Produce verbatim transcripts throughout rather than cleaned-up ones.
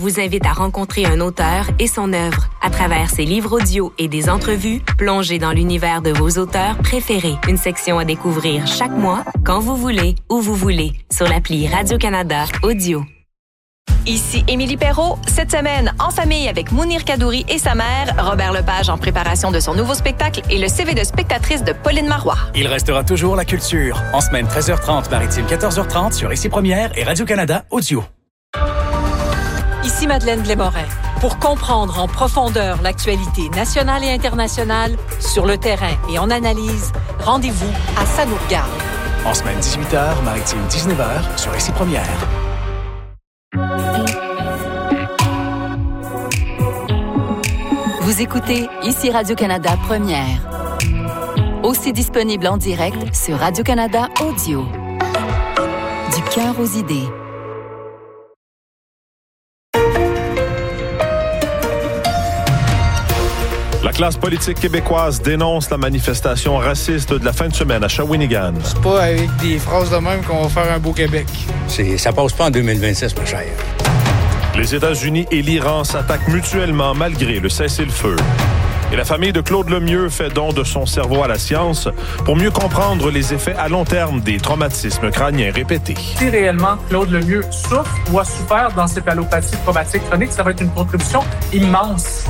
vous invite à rencontrer un auteur et son œuvre. À travers ses livres audio et des entrevues, plongez dans l'univers de vos auteurs préférés. Une section à découvrir chaque mois, quand vous voulez, où vous voulez, sur l'appli Radio-Canada Audio. Ici Émilie Perrault. Cette semaine, en famille avec Mounir Kadouri et sa mère, Robert Lepage en préparation de son nouveau spectacle et le C V de spectatrice de Pauline Marois. Il restera toujours la culture. En semaine treize heures trente, maritime quatorze heures trente sur Ici Première et Radio-Canada Audio. Ici Madeleine Blais-Morin. Pour comprendre en profondeur l'actualité nationale et internationale, sur le terrain et en analyse, rendez-vous à Ça nous regarde. En semaine dix-huit heures, maritime dix-neuf heures sur Ici Première. Vous écoutez Ici Radio-Canada Première. Aussi disponible en direct sur Radio-Canada Audio. Du cœur aux idées. La classe politique québécoise dénonce la manifestation raciste de la fin de semaine à Shawinigan. C'est pas avec des phrases de même qu'on va faire un beau Québec. C'est, ça passe pas en deux mille vingt-six, ma chère. Les États-Unis et l'Iran s'attaquent mutuellement malgré le cessez-le-feu. Et la famille de Claude Lemieux fait don de son cerveau à la science pour mieux comprendre les effets à long terme des traumatismes crâniens répétés. Si réellement Claude Lemieux souffre ou a souffert d'encéphalopathie traumatique chronique, ça va être une contribution immense.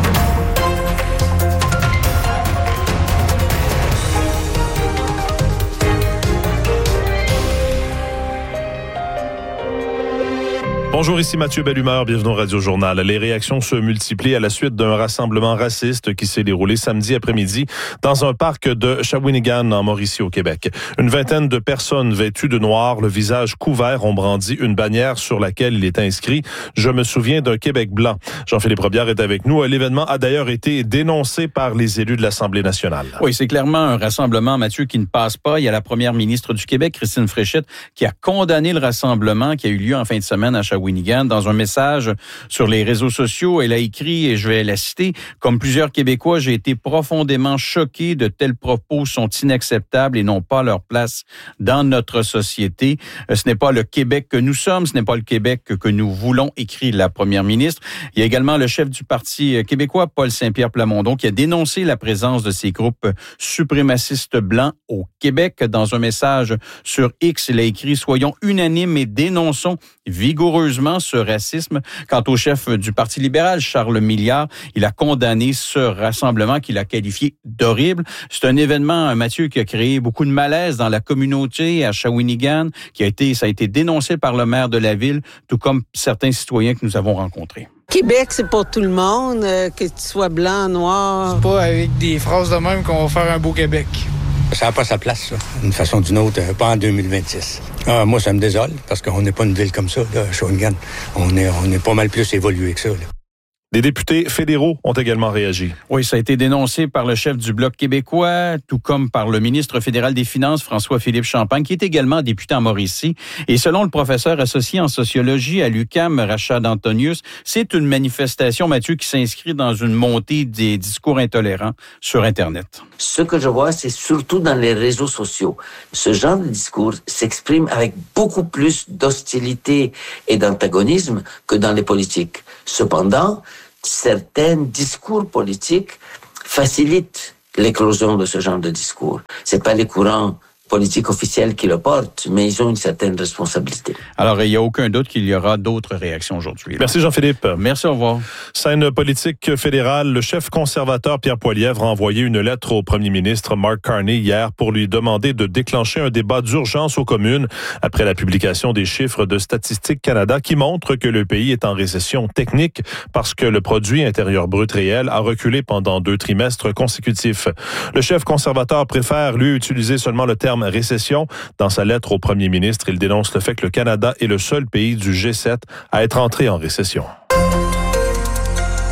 Bonjour, ici Mathieu Bellumeur, bienvenue au Radio-Journal. Les réactions se multiplient à la suite d'un rassemblement raciste qui s'est déroulé samedi après-midi dans un parc de Shawinigan, en Mauricie, au Québec. Une vingtaine de personnes vêtues de noir, le visage couvert, ont brandi une bannière sur laquelle il est inscrit « Je me souviens d'un Québec blanc ». Jean-Philippe Robillard est avec nous. L'événement a d'ailleurs été dénoncé par les élus de l'Assemblée nationale. Oui, c'est clairement un rassemblement, Mathieu, qui ne passe pas. Il y a la première ministre du Québec, Christine Fréchette, qui a condamné le rassemblement qui a eu lieu en fin de semaine à Shawinigan. Dans un message sur les réseaux sociaux, elle a écrit, et je vais la citer, « Comme plusieurs Québécois, j'ai été profondément choqué. De tels propos sont inacceptables et n'ont pas leur place dans notre société. Ce n'est pas le Québec que nous sommes, ce n'est pas le Québec que nous voulons », écrit la première ministre. Il y a également le chef du Parti québécois, Paul Saint-Pierre Plamondon, qui a dénoncé la présence de ces groupes suprémacistes blancs au Québec. Dans un message sur X, il a écrit « Soyons unanimes et dénonçons vigoureusement ce racisme ». Quant au chef du Parti libéral, Charles Milliard, il a condamné ce rassemblement qu'il a qualifié d'horrible. C'est un événement, Mathieu, qui a créé beaucoup de malaise dans la communauté à Shawinigan, qui a été, ça a été dénoncé par le maire de la ville, tout comme certains citoyens que nous avons rencontrés. Québec, c'est pas tout le monde, euh, que tu sois blanc, noir. C'est pas avec des phrases de même qu'on va faire un beau Québec. Ça n'a pas sa place, ça, d'une façon ou d'une autre, pas en deux mille vingt-six. Ah, moi, ça me désole, parce qu'on n'est pas une ville comme ça, là, Shawinigan. On est, on est pas mal plus évolué que ça, là. Des députés fédéraux ont également réagi. Oui, ça a été dénoncé par le chef du Bloc québécois, tout comme par le ministre fédéral des Finances, François-Philippe Champagne, qui est également député en Mauricie. Et selon le professeur associé en sociologie à l'U Q A M, Rachad Antonius, c'est une manifestation, Mathieu, qui s'inscrit dans une montée des discours intolérants sur Internet. Ce que je vois, c'est surtout dans les réseaux sociaux. Ce genre de discours s'exprime avec beaucoup plus d'hostilité et d'antagonisme que dans les politiques. Cependant, certains discours politiques facilitent l'éclosion de ce genre de discours. C'est pas les courants politiques officiels qui le portent, mais ils ont une certaine responsabilité. Alors, il n'y a aucun doute qu'il y aura d'autres réactions aujourd'hui. Là. Merci Jean-Philippe. Merci, au revoir. Scène politique fédérale, le chef conservateur Pierre Poilievre a envoyé une lettre au premier ministre Mark Carney hier pour lui demander de déclencher un débat d'urgence aux communes après la publication des chiffres de Statistique Canada qui montrent que le pays est en récession technique parce que le produit intérieur brut réel a reculé pendant deux trimestres consécutifs. Le chef conservateur préfère, lui, utiliser seulement le terme récession. Dans sa lettre au premier ministre, il dénonce le fait que le Canada est le seul pays du G sept à être entré en récession.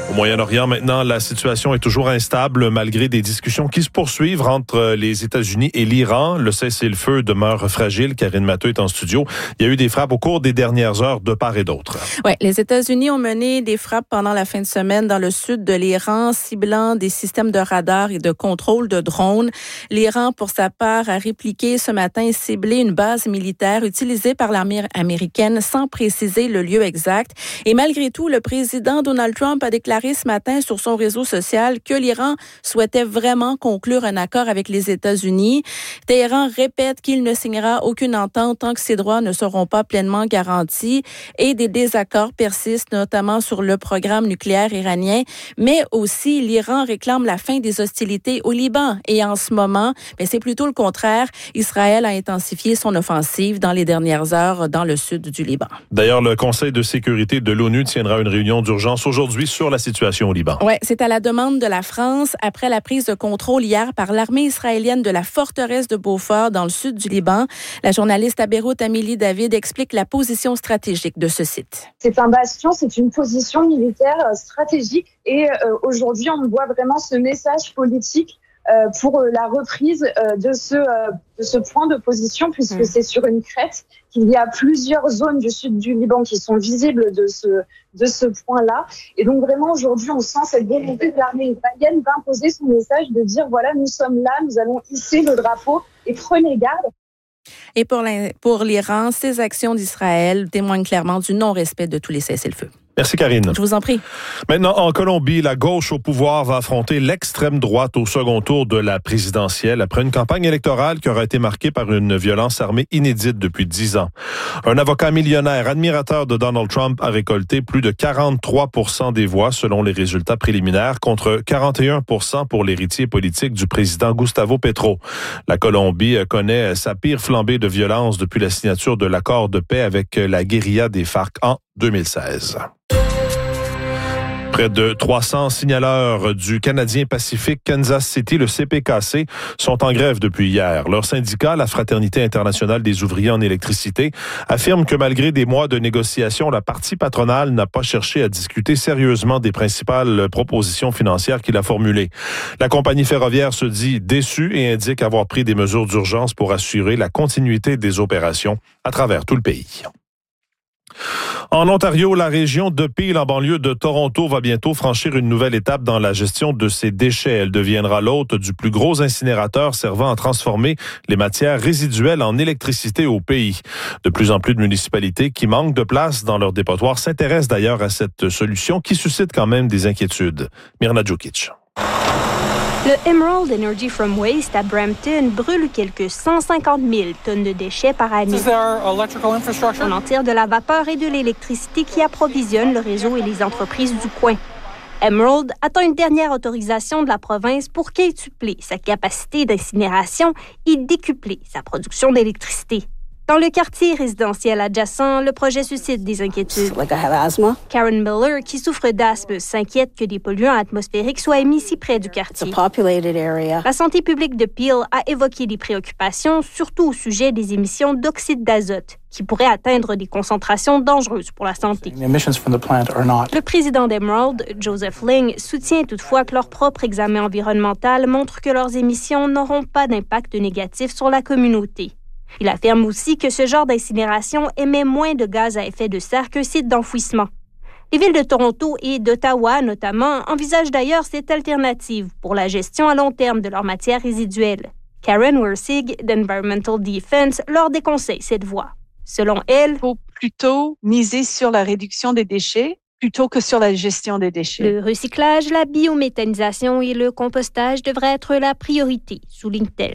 Au Moyen-Orient, maintenant, la situation est toujours instable malgré des discussions qui se poursuivent entre les États-Unis et l'Iran. Le cessez-le-feu demeure fragile. Karine Matteux est en studio. Il y a eu des frappes au cours des dernières heures de part et d'autre. Oui, les États-Unis ont mené des frappes pendant la fin de semaine dans le sud de l'Iran, ciblant des systèmes de radar et de contrôle de drones. L'Iran, pour sa part, a répliqué ce matin et ciblé une base militaire utilisée par l'armée américaine sans préciser le lieu exact. Et malgré tout, le président Donald Trump a déclaré ce matin sur son réseau social que l'Iran souhaitait vraiment conclure un accord avec les États-Unis. Téhéran répète qu'il ne signera aucune entente tant que ses droits ne seront pas pleinement garantis et des désaccords persistent, notamment sur le programme nucléaire iranien. Mais aussi, l'Iran réclame la fin des hostilités au Liban. Et en ce moment, bien, c'est plutôt le contraire. Israël a intensifié son offensive dans les dernières heures dans le sud du Liban. D'ailleurs, le Conseil de sécurité de l'ONU tiendra une réunion d'urgence aujourd'hui sur la situation au Liban. Oui, c'est à la demande de la France après la prise de contrôle hier par l'armée israélienne de la forteresse de Beaufort dans le sud du Liban. La journaliste à Beyrouth, Amélie David, explique la position stratégique de ce site. C'est un bastion, c'est une position militaire stratégique et euh, aujourd'hui on voit vraiment ce message politique euh, pour la reprise euh, de, ce, euh, de ce point de position puisque mmh. c'est sur une crête qu'il y a plusieurs zones du sud du Liban qui sont visibles de ce, de ce point-là. Et donc vraiment aujourd'hui on sent cette volonté de l'armée israélienne d'imposer son message, de dire voilà nous sommes là, nous allons hisser le drapeau et prenez garde. Et pour, pour l'Iran, ces actions d'Israël témoignent clairement du non-respect de tous les cessez-le-feu. Merci Karine. Je vous en prie. Maintenant, en Colombie, la gauche au pouvoir va affronter l'extrême droite au second tour de la présidentielle après une campagne électorale qui aura été marquée par une violence armée inédite depuis dix ans. Un avocat millionnaire, admirateur de Donald Trump, a récolté plus de quarante-trois pour cent des voix selon les résultats préliminaires contre quarante et un pour cent pour l'héritier politique du président Gustavo Petro. La Colombie connaît sa pire flambée de violence depuis la signature de l'accord de paix avec la guérilla des FARC en deux mille seize. Près de trois cents signaleurs du Canadien Pacifique Kansas City, le C P K C, sont en grève depuis hier. Leur syndicat, la Fraternité internationale des ouvriers en électricité, affirme que malgré des mois de négociations, la partie patronale n'a pas cherché à discuter sérieusement des principales propositions financières qu'il a formulées. La compagnie ferroviaire se dit déçue et indique avoir pris des mesures d'urgence pour assurer la continuité des opérations à travers tout le pays. En Ontario, la région de Peel, en banlieue de Toronto, va bientôt franchir une nouvelle étape dans la gestion de ses déchets. Elle deviendra l'hôte du plus gros incinérateur servant à transformer les matières résiduelles en électricité au pays. De plus en plus de municipalités qui manquent de place dans leurs dépotoirs s'intéressent d'ailleurs à cette solution qui suscite quand même des inquiétudes. Mirna Djukic. Le Emerald Energy from Waste à Brampton brûle quelques cent cinquante mille tonnes de déchets par année. On en tire de la vapeur et de l'électricité qui approvisionnent le réseau et les entreprises du coin. Emerald attend une dernière autorisation de la province pour quintupler sa capacité d'incinération et décupler sa production d'électricité. Dans le quartier résidentiel adjacent, le projet suscite des inquiétudes. Like I have asthma. Karen Miller, qui souffre d'asthme, s'inquiète que des polluants atmosphériques soient émis si près du quartier. It's a populated area. La santé publique de Peel a évoqué des préoccupations, surtout au sujet des émissions d'oxyde d'azote, qui pourraient atteindre des concentrations dangereuses pour la santé. Le président d'Emerald, Joseph Ling, soutient toutefois que leur propre examen environnemental montre que leurs émissions n'auront pas d'impact négatif sur la communauté. Il affirme aussi que ce genre d'incinération émet moins de gaz à effet de serre qu'un site d'enfouissement. Les villes de Toronto et d'Ottawa, notamment, envisagent d'ailleurs cette alternative pour la gestion à long terme de leurs matières résiduelles. Karen Wersig d'Environmental Defense leur déconseille cette voie. Selon elle, il faut plutôt miser sur la réduction des déchets plutôt que sur la gestion des déchets. Le recyclage, la biométhanisation et le compostage devraient être la priorité, souligne-t-elle.